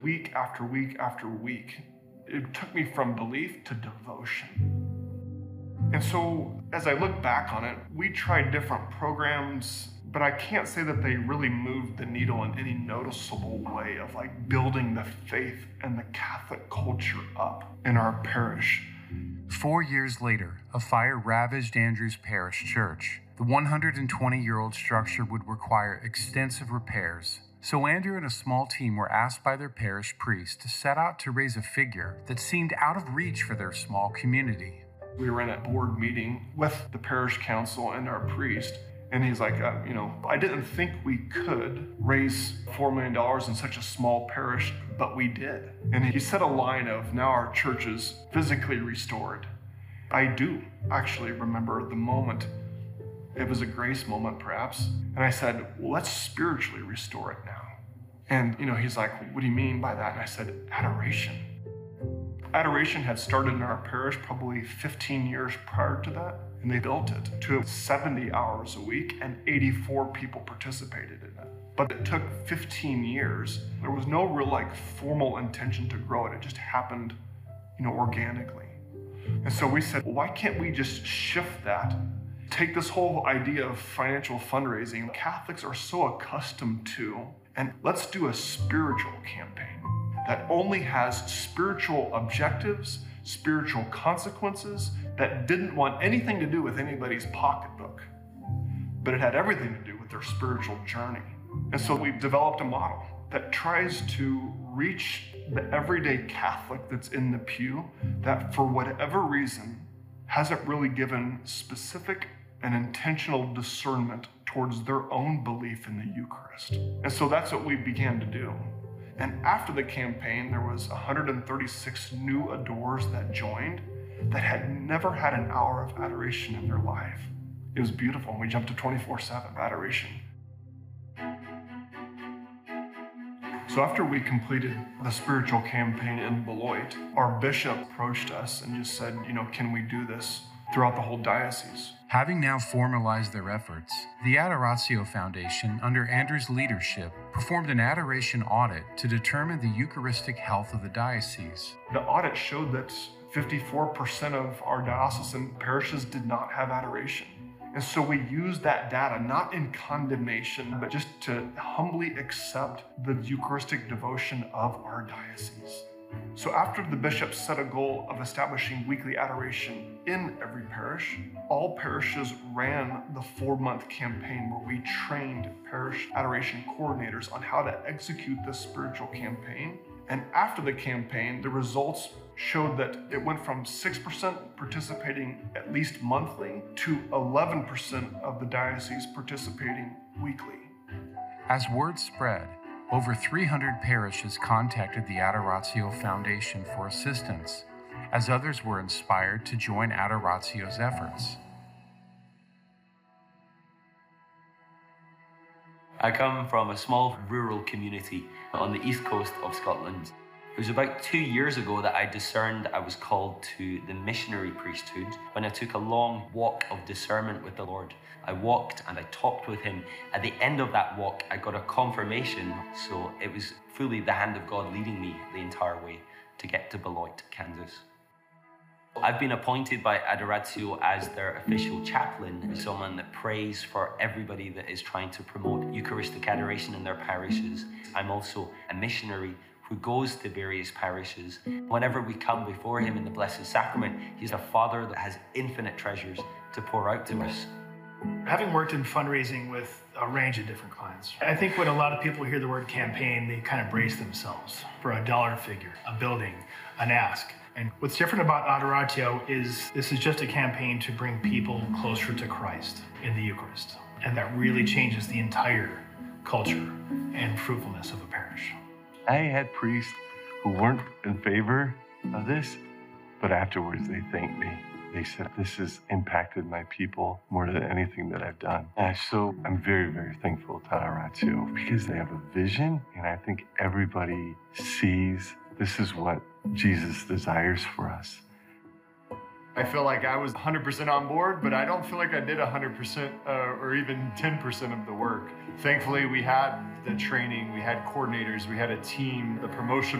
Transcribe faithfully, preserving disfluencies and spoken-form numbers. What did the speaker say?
week after week after week, it took me from belief to devotion. And so as I look back on it, we tried different programs, but I can't say that they really moved the needle in any noticeable way of like building the faith and the Catholic culture up in our parish. Four years later, a fire ravaged Andrews Parish Church. The one hundred twenty-year-old structure would require extensive repairs. So Andrew and a small team were asked by their parish priest to set out to raise a figure that seemed out of reach for their small community. We were in a board meeting with the parish council and our priest, and he's like, uh, you know, I didn't think we could raise four million dollars in such a small parish, but we did. And he said a line of, now our church is physically restored. I do actually remember the moment. It was a grace moment, perhaps. And I said, well, let's spiritually restore it now. And, you know, he's like, what do you mean by that? And I said, adoration. Adoration had started in our parish probably fifteen years prior to that, and they built it to seventy hours a week, and eighty-four people participated in it. But it took fifteen years. There was no real like formal intention to grow it. It just happened, you know, organically. And so we said, well, why can't we just shift that? Take this whole idea of financial fundraising Catholics are so accustomed to, and let's do a spiritual campaign that only has spiritual objectives, spiritual consequences, that didn't want anything to do with anybody's pocketbook, but it had everything to do with their spiritual journey. And so we developed a model that tries to reach the everyday Catholic that's in the pew that for whatever reason hasn't really given specific and intentional discernment towards their own belief in the Eucharist. And so that's what we began to do. And after the campaign, there was one hundred thirty-six new adorers that joined that had never had an hour of adoration in their life. It was beautiful, and we jumped to twenty-four seven adoration. So after we completed the spiritual campaign in Beloit, our bishop approached us and just said, you know, can we do this throughout the whole diocese? Having now formalized their efforts, the Adoratio Foundation, under Andrew's leadership, performed an adoration audit to determine the Eucharistic health of the diocese. The audit showed that fifty-four percent of our diocesan parishes did not have adoration. And so we used that data not in condemnation, but just to humbly accept the Eucharistic devotion of our diocese. So after the bishop set a goal of establishing weekly adoration in every parish, all parishes ran the four-month campaign where we trained parish adoration coordinators on how to execute this spiritual campaign. And after the campaign, the results showed that it went from six percent participating at least monthly to eleven percent of the diocese participating weekly. As word spread, over three hundred parishes contacted the Adoratio Foundation for assistance, as others were inspired to join Adoratio's efforts. I come from a small rural community on the east coast of Scotland. It was about two years ago that I discerned I was called to the missionary priesthood when I took a long walk of discernment with the Lord. I walked and I talked with him. At the end of that walk, I got a confirmation, so it was fully the hand of God leading me the entire way to get to Beloit, Kansas. I've been appointed by Adoratio as their official chaplain, someone that prays for everybody that is trying to promote Eucharistic adoration in their parishes. I'm also a missionary who goes to various parishes. Whenever we come before him in the Blessed Sacrament, he's a father that has infinite treasures to pour out to us. Having worked in fundraising with a range of different clients, I think when a lot of people hear the word campaign, they kind of brace themselves for a dollar figure, a building, an ask. And what's different about Adoratio is this is just a campaign to bring people closer to Christ in the Eucharist. And that really changes the entire culture and fruitfulness of a parish. I had priests who weren't in favor of this, but afterwards they thanked me. They said, this has impacted my people more than anything that I've done. And so I'm very, very thankful to Adoratio because they have a vision, and I think everybody sees this is what Jesus desires for us. I feel like I was one hundred percent on board, but I don't feel like I did one hundred percent uh, or even ten percent of the work. Thankfully, we had the training, we had coordinators, we had a team, the promotion